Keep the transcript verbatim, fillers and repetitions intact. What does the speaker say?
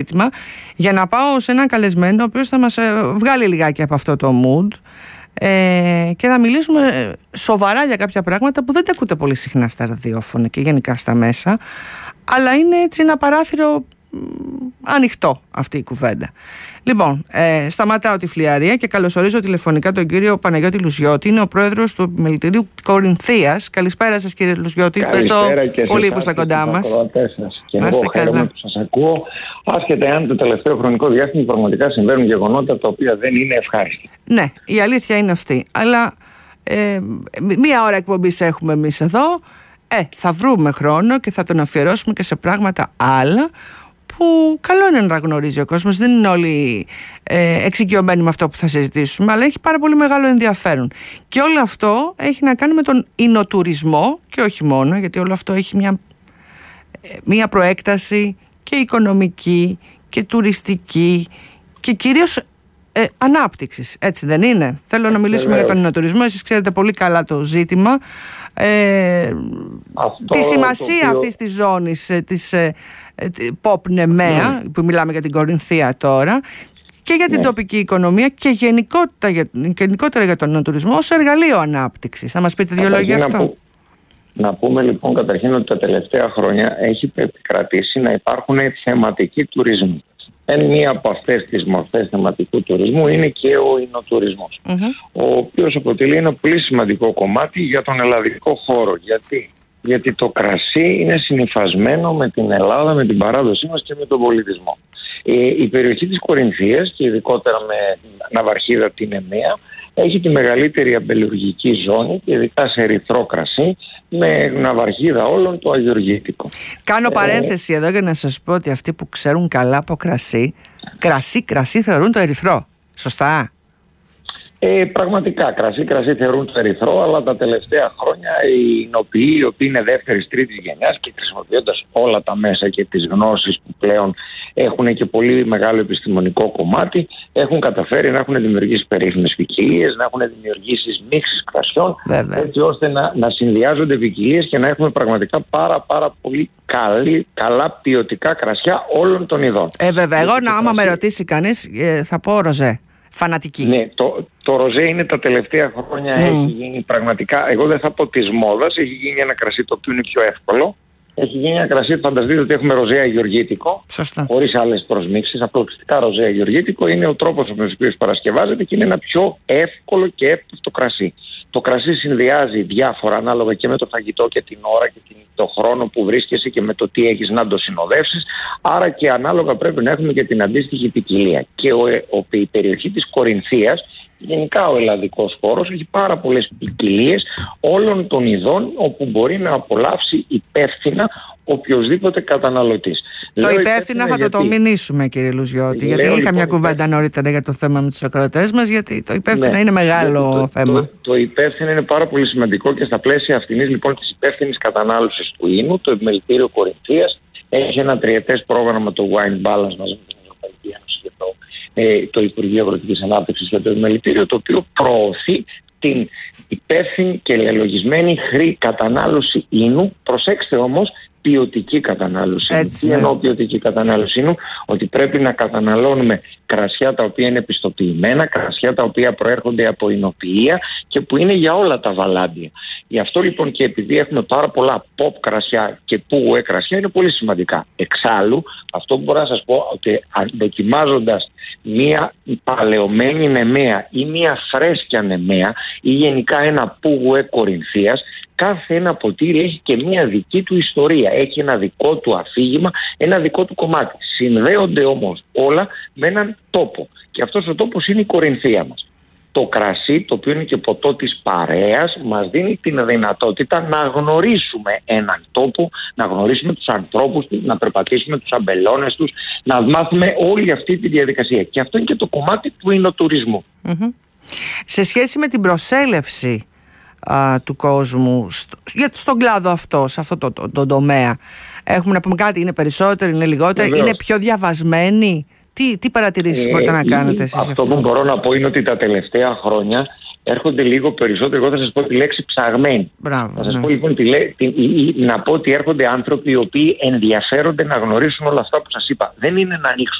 ζήτημα, για να πάω σε έναν καλεσμένο ο οποίος θα μας βγάλει λιγάκι από αυτό το mood ε, και να μιλήσουμε σοβαρά για κάποια πράγματα που δεν τα ακούτε πολύ συχνά στα ραδιόφωνα και γενικά στα μέσα, αλλά είναι έτσι ένα παράθυρο ανοιχτό αυτή η κουβέντα. Λοιπόν, ε, σταματάω τη φλιαρία και καλωσορίζω τηλεφωνικά τον κύριο Παναγιώτη Λουζιώτη. Είναι ο πρόεδρος του Επιμελητηρίου Κορινθίας. Καλησπέρα σας, κύριε Λουζιώτη. Ευχαριστώ πολύ που είστε κοντά μας. Και εγώ χαίρομαι που σας ακούω, άσχετα αν το τελευταίο χρονικό διάστημα πραγματικά συμβαίνουν γεγονότα τα οποία δεν είναι ευχάριστα. Ναι, η αλήθεια είναι αυτή. Αλλά ε, μία ώρα εκπομπής έχουμε εμείς εδώ. Ε, θα βρούμε χρόνο και θα τον αφιερώσουμε και σε πράγματα άλλα που καλό είναι να γνωρίζει ο κόσμος. Δεν είναι όλοι ε, εξοικειωμένοι με αυτό που θα συζητήσουμε, αλλά έχει πάρα πολύ μεγάλο ενδιαφέρον. Και όλο αυτό έχει να κάνει με τον εινοτουρισμό και όχι μόνο, γιατί όλο αυτό έχει μια, μια προέκταση και οικονομική και τουριστική και κυρίως ε, ανάπτυξης, έτσι δεν είναι? Θέλω να μιλήσουμε για τον εινοτουρισμό. Εσείς ξέρετε πολύ καλά το ζήτημα, ε, τη σημασία οποίο... αυτής της ζώνης ε, της ε, Pop Νεμαία, mm. που μιλάμε για την Κορινθία τώρα, και για την ναι. τοπική οικονομία και γενικότερα για, γενικότερα για τον τουρισμό ως εργαλείο ανάπτυξης. Θα μας πείτε δύο λόγια γι' αυτό? Να, που, να πούμε λοιπόν καταρχήν ότι τα τελευταία χρόνια έχει επικρατήσει να υπάρχουν θεματικοί τουρισμοί. Εν μία από αυτές τις μορφές θεματικού τουρισμού είναι και ο εινοτουρισμός, mm-hmm. ο οποίος αποτελεί ένα πολύ σημαντικό κομμάτι για τον ελλαδικό χώρο. Γιατί? Γιατί το κρασί είναι συνυφασμένο με την Ελλάδα, με την παράδοσή μας και με τον πολιτισμό. Ε, η περιοχή της Κορινθίας και ειδικότερα με ναυαρχίδα την Νεμαία έχει τη μεγαλύτερη αμπελουργική ζώνη και ειδικά σε ερυθρό κρασί, με ναυαρχίδα όλων το αγιοργήτικο. Κάνω ε, παρένθεση εδώ για να σας πω ότι αυτοί που ξέρουν καλά από κρασί, κρασί, κρασί θεωρούν το ερυθρό. Σωστά? Ε, πραγματικά, κρασί, κρασί θεωρούν το ερυθρό, αλλά τα τελευταία χρόνια οι εινοποιοί, οι οποίοι είναι δεύτερης, τρίτης γενιάς και χρησιμοποιώντας όλα τα μέσα και τις γνώσεις που πλέον έχουν και πολύ μεγάλο επιστημονικό κομμάτι, έχουν καταφέρει να έχουν δημιουργήσει περίφημες ποικιλίες, να έχουν δημιουργήσει μίξεις κρασιών, βέβαια, έτσι ώστε να, να συνδυάζονται ποικιλίες και να έχουμε πραγματικά πάρα, πάρα πολύ καλή, καλά ποιοτικά κρασιά όλων των ειδών. Ε, βέβαια, εγώ να, άμα με ρωτήσει κανείς, ε, θα πω ροζέ. Φανατική. Ναι, το, το ροζέ είναι τα τελευταία χρόνια mm. έχει γίνει πραγματικά, εγώ δεν θα πω της μόδας, έχει γίνει ένα κρασί το οποίο είναι πιο εύκολο. Έχει γίνει ένα κρασί, φανταστείτε ότι έχουμε ροζέ αγιοργήτικο, χωρίς άλλες προσμίξεις, αποκλειστικά ροζέ αγιοργήτικο, είναι ο τρόπος με τον οποίο παρασκευάζεται και είναι ένα πιο εύκολο και εύκολο κρασί. Το κρασί συνδυάζει διάφορα ανάλογα και με το φαγητό και την ώρα και τον χρόνο που βρίσκεσαι και με το τι έχεις να το συνοδεύσεις. Άρα και ανάλογα πρέπει να έχουμε και την αντίστοιχη ποικιλία. Και ο, ο, η περιοχή της Κορινθίας, γενικά ο ελλαδικός χώρος, έχει πάρα πολλές ποικιλίες όλων των ειδών όπου μπορεί να απολαύσει υπεύθυνα οποιοσδήποτε καταναλωτής. Το Λέω υπεύθυνα θα γιατί... το τομινήσουμε, κύριε Λουζιώτη, γιατί Λέω, είχα λοιπόν, μια κουβέντα νωρίτερα για το θέμα με τους ακροατές μας, γιατί το υπεύθυνα ναι, είναι μεγάλο το, θέμα. Το, το υπεύθυνο είναι πάρα πολύ σημαντικό και στα πλαίσια αυτής λοιπόν της υπεύθυνης κατανάλωσης του ίνου, το Επιμελητήριο Κορινθίας έχει ένα τριετές πρόγραμμα, το Wine Balance, μαζί με την Ευρωπαϊκή Ένωση και το, ε, το Υπουργείο Αγροτικής Ανάπτυξης και το Επιμελητήριο, το οποίο προωθεί την υπεύθυνη και λελογισμένη χρή κατανάλωση ίνου. Προσέξτε όμως, ποιοτική κατανάλωση. Έτσι, Τι εννοώ ποιοτική κατανάλωση είναι? Ότι πρέπει να καταναλώνουμε κρασιά τα οποία είναι πιστοποιημένα, κρασιά τα οποία προέρχονται από εινοποιία και που είναι για όλα τα βαλάντια. Γι' αυτό λοιπόν και επειδή έχουμε πάρα πολλά pop κρασιά και πουγουέ κρασιά, είναι πολύ σημαντικά. Εξάλλου, αυτό που μπορώ να σας πω, ότι δοκιμάζοντας μία παλαιωμένη νεμαία ή μία φρέσκια νεμαία ή γενικά ένα πουγουέ Κορινθίας, κάθε ένα ποτήρι έχει και μία δική του ιστορία, έχει ένα δικό του αφήγημα, ένα δικό του κομμάτι. Συνδέονται όμως όλα με έναν τόπο και αυτός ο τόπος είναι η Κορινθία μας. Το κρασί, το οποίο είναι και ποτό της παρέας, μας δίνει την δυνατότητα να γνωρίσουμε έναν τόπο, να γνωρίσουμε τους ανθρώπους του, να περπατήσουμε τους αμπελώνες τους, να μάθουμε όλη αυτή τη διαδικασία. Και αυτό είναι και το κομμάτι του εινοτουρισμού. Mm-hmm. Σε σχέση με την προσέλευση α, του κόσμου στο, για, στον κλάδο αυτό, σε αυτό το, το, το τομέα, έχουμε να πούμε κάτι? Είναι περισσότερο, είναι λιγότερο, Βεβαίως. Είναι πιο διαβασμένοι? Τι, τι παρατηρήσεις ε, μπορείτε να κάνετε εσείς? Αυτό, αυτό που μπορώ να πω είναι ότι τα τελευταία χρόνια έρχονται λίγο περισσότερο. Εγώ θα σας πω τη λέξη ψαγμένοι. Μπράβο, θα σας ναι. πω λοιπόν τη, τη, η, η, να πω ότι έρχονται άνθρωποι οι οποίοι ενδιαφέρονται να γνωρίσουν όλα αυτά που σας είπα. Δεν είναι να ανοίξουν